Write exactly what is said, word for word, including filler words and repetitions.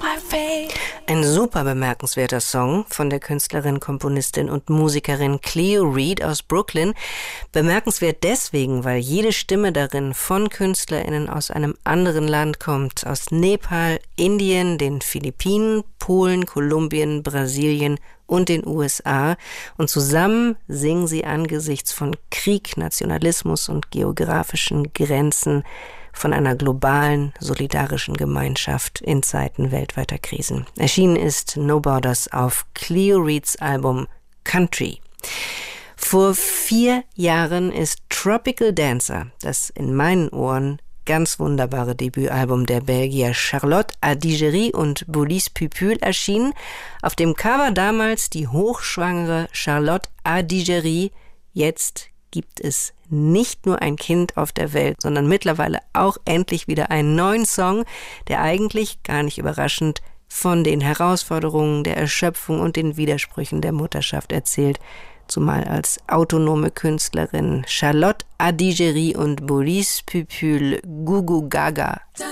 my face. Ein super bemerkenswerter Song von der Künstlerin, Komponistin und Musikerin Cleo Reed aus Brooklyn. Bemerkenswert deswegen, weil jede Stimme darin von KünstlerInnen aus einem anderen Land kommt. Aus Nepal, Indien, den Philippinen, Polen, Kolumbien, Brasilien und den U S A. Und zusammen singen sie angesichts von Krieg, Nationalismus und geografischen Grenzen von einer globalen, solidarischen Gemeinschaft in Zeiten weltweiter Krisen. Erschienen ist No Borders auf Cleo Reeds Album Country. Vor vier Jahren ist Tropical Dancer, das in meinen Ohren ganz wunderbare Debütalbum der Belgier Charlotte Adigéry und Bolis Pupul erschienen. Auf dem Cover damals die hochschwangere Charlotte Adigéry. Jetzt gibt es nicht nur ein Kind auf der Welt, sondern mittlerweile auch endlich wieder einen neuen Song, der eigentlich, gar nicht überraschend, von den Herausforderungen, der Erschöpfung und den Widersprüchen der Mutterschaft erzählt, zumal als autonome Künstlerin Charlotte Adigéry und Bolis Pupul Gugu Gaga.